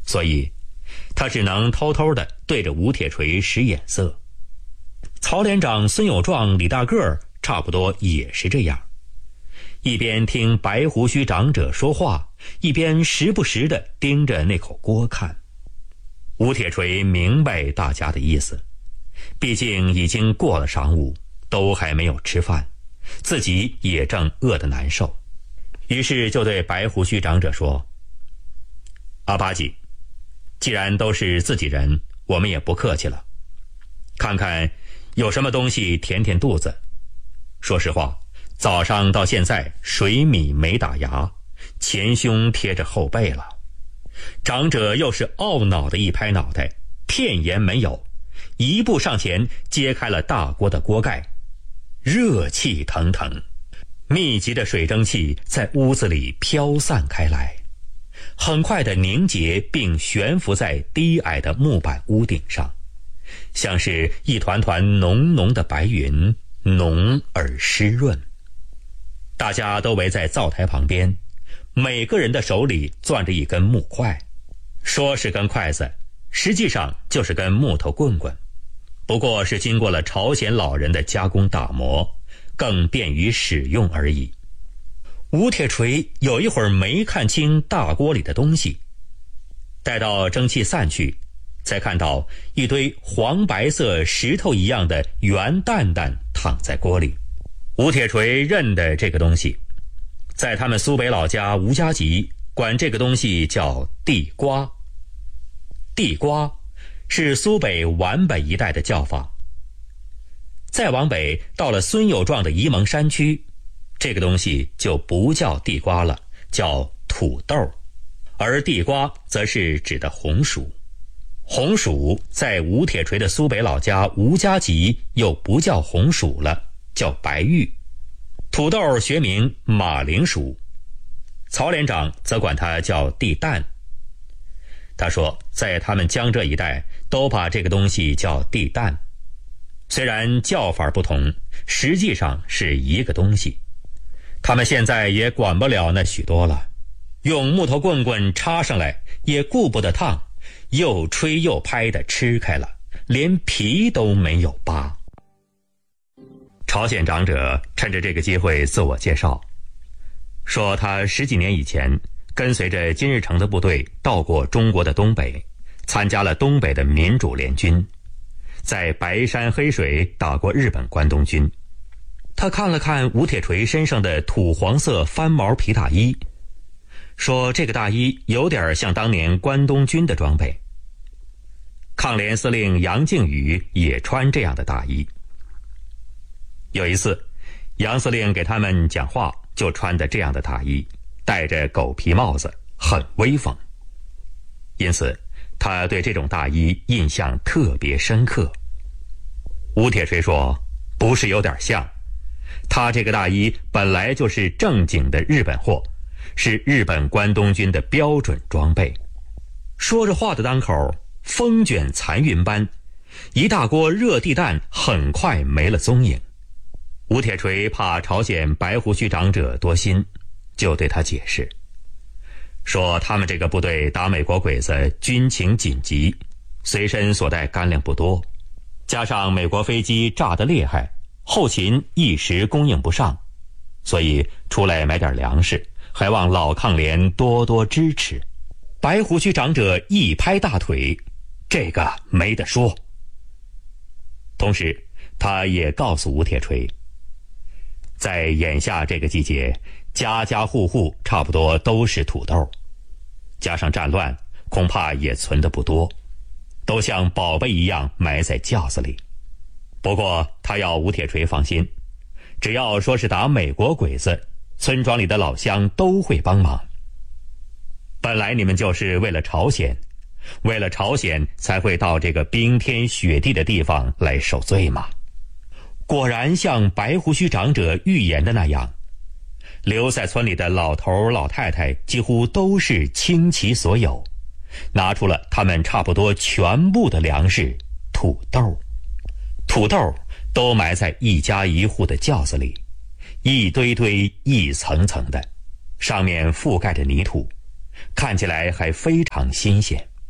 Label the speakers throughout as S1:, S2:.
S1: 所以他只能偷偷地对着吴铁锤使眼色。曹连长孙有壮、李大个差不多也是这样，一边听白胡须长者说话，一边时不时地盯着那口锅看。吴铁锤明白大家的意思，毕竟已经过了晌午，都还没有吃饭，自己也正饿得难受，于是就对白胡须长者说：阿八吉，既然都是自己人，我们也不客气了，看看有什么东西填填肚子。说实话，早上到现在水米没打牙，前胸贴着后背了。长者又是懊恼的一拍脑袋，片言没有，一步上前揭开了大锅的锅盖，热气腾腾，密集的水蒸气在屋子里飘散开来，很快的凝结并悬浮在低矮的木板屋顶上，像是一团团浓浓的白云，浓而湿润。大家都围在灶台旁边，每个人的手里攥着一根木筷，说是根筷子，实际上就是根木头棍棍，不过是经过了朝鲜老人的加工打磨，更便于使用而已。吴铁锤有一会儿没看清大锅里的东西，待到蒸汽散去，才看到一堆黄白色石头一样的圆蛋蛋躺在锅里。吴铁锤认得这个东西，在他们苏北老家吴家集管这个东西叫地瓜。地瓜是苏北皖北一带的叫法。再往北到了孙有壮的沂蒙山区，这个东西就不叫地瓜了，叫土豆，而地瓜则是指的红薯。红薯在吴铁锤的苏北老家吴家集又不叫红薯了，叫白玉。土豆学名马铃薯，曹连长则管它叫地蛋。他说在他们江浙一带都把这个东西叫地蛋，虽然叫法不同，实际上是一个东西。他们现在也管不了那许多了，用木头棍棍插上来也顾不得烫，又吹又拍的吃开了，连皮都没有扒。朝鲜长者趁着这个机会自我介绍，说他10几年以前跟随着金日成的部队到过中国的东北，参加了东北的民主联军，在白山黑水打过日本关东军。他看了看吴铁锤身上的土黄色翻毛皮大衣，说这个大衣有点像当年关东军的装备。抗联司令杨靖宇也穿这样的大衣。有一次，杨司令给他们讲话，就穿的这样的大衣，戴着狗皮帽子，很威风。因此他对这种大衣印象特别深刻。吴铁锤说，不是有点像，他这个大衣本来就是正经的日本货，是日本关东军的标准装备。说着话的当口，风卷残云般，一大锅热地蛋很快没了踪影。吴铁锤怕朝鲜白胡须长者多心，就对他解释，说他们这个部队打美国鬼子军情紧急，随身所带干粮不多，加上美国飞机炸得厉害，后勤一时供应不上，所以出来买点粮食，还望老抗联多多支持。白胡须长者一拍大腿，这个没得说。同时他也告诉吴铁锤，在眼下这个季节，家家户户差不多都是土豆，加上战乱，恐怕也存得不多，都像宝贝一样埋在窖子里。不过他要吴铁锤放心，只要说是打美国鬼子，村庄里的老乡都会帮忙。本来你们就是为了朝鲜，为了朝鲜才会到这个冰天雪地的地方来受罪嘛。果然像白胡须长者预言的那样，留在村里的老头老太太几乎都是倾其所有，拿出了他们差不多全部的粮食土豆。土豆都埋在一家一户的窖子里，一堆堆一层层的，上面覆盖着泥土，看起来还非常新鲜。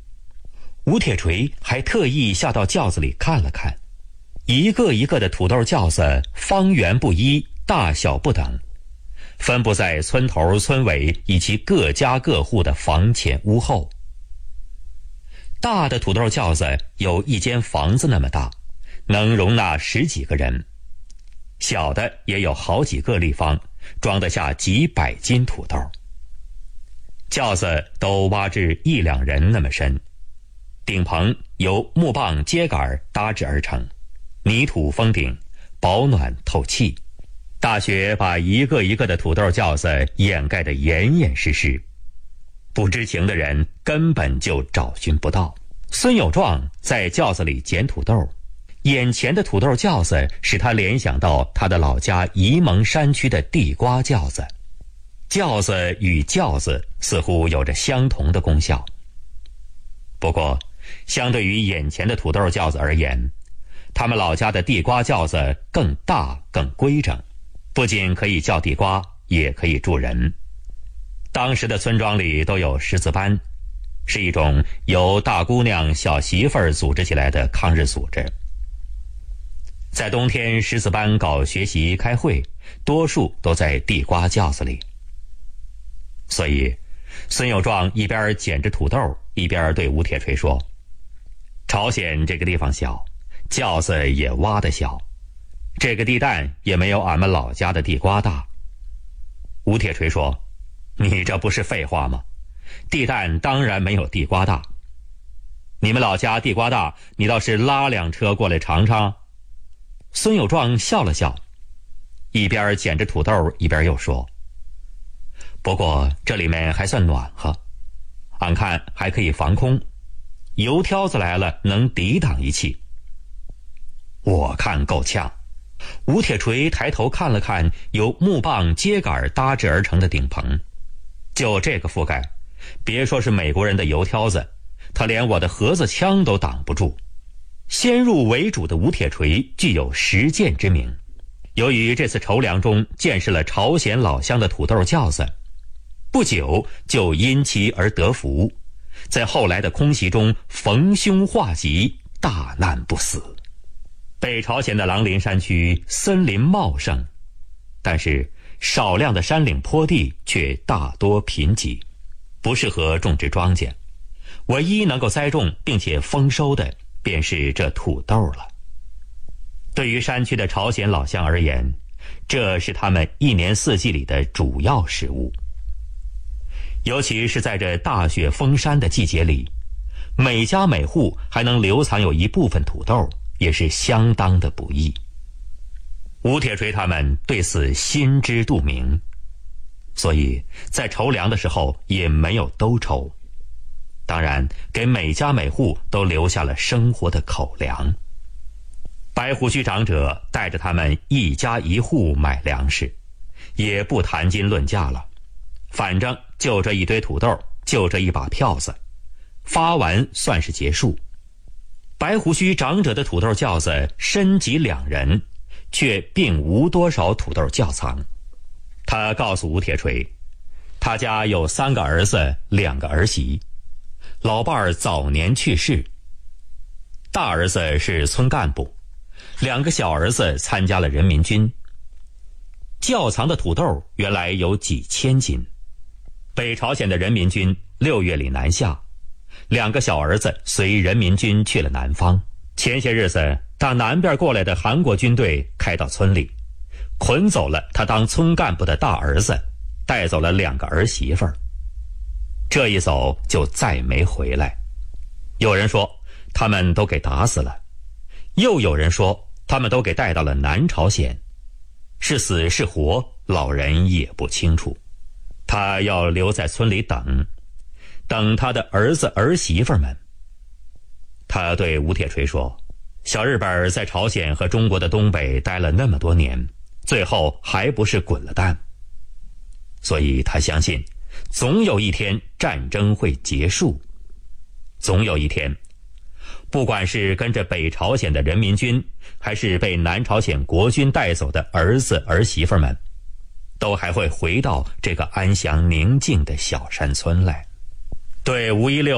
S1: 吴铁锤还特意下到轿子里看了看，一个一个的土豆轿子方圆不一，大小不等，分布在村头村尾以及各家各户的房前屋后。大的土豆轿子有一间房子那么大，能容纳10几个人，小的也有好几个立方，装得下几百斤土豆。轿子都挖至1、2人那么深，顶棚由木棒秸秆搭制而成，泥土封顶，保暖透气。大雪把一个一个的土豆轿子掩盖得严严实实，不知情的人根本就找寻不到。孙有壮在轿子里捡土豆，眼前的土豆轿子使他联想到他的老家沂蒙山区的地瓜轿子。轿子与轿子似乎有着相同的功效，不过相对于眼前的土豆轿子而言，他们老家的地瓜轿子更大更规整，不仅可以叫地瓜，也可以住人。当时的村庄里都有识字班，是一种由大姑娘小媳妇儿组织起来的抗日组织。在冬天识字班搞学习开会，多数都在地瓜轿子里。所以孙有壮一边捡着土豆，一边对吴铁锤说，朝鲜这个地方小，轿子也挖得小，这个地蛋也没有俺们老家的地瓜大。吴铁锤说，你这不是废话吗？地蛋当然没有地瓜大，你们老家地瓜大，你倒是拉辆车过来尝尝。孙有壮笑了笑，一边捡着土豆，一边又说，不过这里面还算暖和，俺看还可以防空，油挑子来了能抵挡一气。我看够呛。吴铁锤抬头看了看由木棒秸秆搭制而成的顶棚，就这个覆盖，别说是美国人的油挑子，他连我的盒子枪都挡不住。先入为主的吴铁锤具有实践之名，由于这次筹粮中见识了朝鲜老乡的土豆轿子，不久就因其而得福，在后来的空袭中逢凶化吉，大难不死。北朝鲜的狼林山区森林茂盛，但是少量的山岭坡地却大多贫瘠，不适合种植庄稼，唯一能够栽种并且丰收的便是这土豆了。对于山区的朝鲜老乡而言，这是他们一年四季里的主要食物。尤其是在这大雪封山的季节里，每家每户还能留藏有一部分土豆，也是相当的不易。吴铁锤他们对此心知肚明，所以在筹粮的时候也没有都筹，当然给每家每户都留下了生活的口粮。白胡须长者带着他们一家一户买粮食，也不谈斤论价了，反正就这一堆土豆，就这一把票子，发完算是结束。白胡须长者的土豆轿子身挤2人，却并无多少土豆窖藏。他告诉吴铁锤，他家有3个儿子2个儿媳，老伴儿早年去世，大儿子是村干部，2个小儿子参加了人民军。窖藏的土豆原来有几千斤。北朝鲜的人民军6月里南下，2个小儿子随人民军去了南方。前些日子打南边过来的韩国军队开到村里，捆走了他当村干部的大儿子，带走了2个儿媳妇儿。这一走就再没回来。有人说他们都给打死了，又有人说他们都给带到了南朝鲜，是死是活老人也不清楚。他要留在村里等他的儿子儿媳妇们。他对吴铁锤说，小日本在朝鲜和中国的东北待了那么多年，最后还不是滚了蛋，所以他相信总有一天战争会结束，总有一天，不管是跟着北朝鲜的人民军，还是被南朝鲜国军带走的儿子儿媳妇们，都还会回到这个安详宁静的小山村来。对516